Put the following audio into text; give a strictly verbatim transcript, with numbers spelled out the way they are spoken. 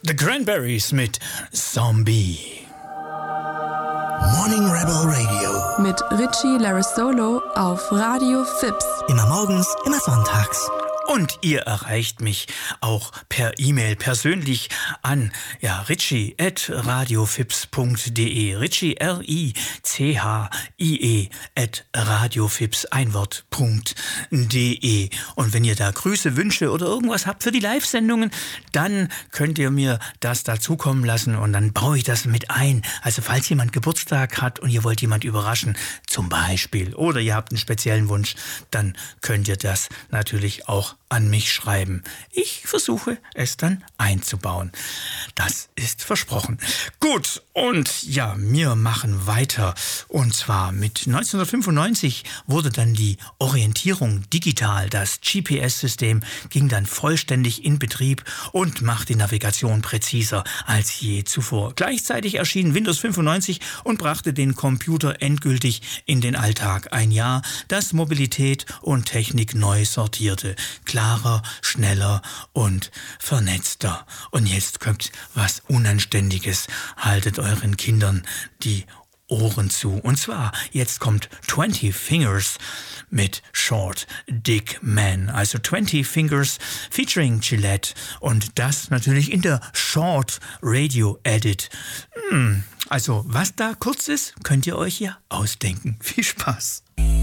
The Cranberries mit Zombie. Morning Rebel Radio. Mit Richie Larissolo auf Radio Fips. Immer morgens, immer sonntags. Und ihr erreicht mich auch per E-Mail persönlich an ja, richie at radiofips punkt de. Richie, R I C H I E, at radiofips, ein Wort, .de. Und wenn ihr da Grüße, Wünsche oder irgendwas habt für die Live-Sendungen, dann könnt ihr mir das dazukommen lassen und dann baue ich das mit ein. Also falls jemand Geburtstag hat und ihr wollt jemand überraschen, zum Beispiel, oder ihr habt einen speziellen Wunsch, dann könnt ihr das natürlich auch an mich schreiben. Ich versuche es dann einzubauen. Das ist versprochen. Gut, und ja, wir machen weiter. Und zwar mit neunzehnhundertfünfundneunzig wurde dann die Orientierung digital. Das G P S-System ging dann vollständig in Betrieb und macht die Navigation präziser als je zuvor. Gleichzeitig erschien Windows fünfundneunzig und brachte den Computer endgültig in den Alltag. Ein Jahr, das Mobilität und Technik neu sortierte. Klarer, schneller und vernetzter. Und jetzt kommt was Unanständiges. Haltet euren Kindern die Ohren zu. Und zwar, jetzt kommt twenty Fingers mit Short Dick Man. Also twenty Fingers featuring Gillette. Und das natürlich in der Short Radio Edit. Hm, also, was da kurz ist, könnt ihr euch ja ausdenken. Viel Spaß.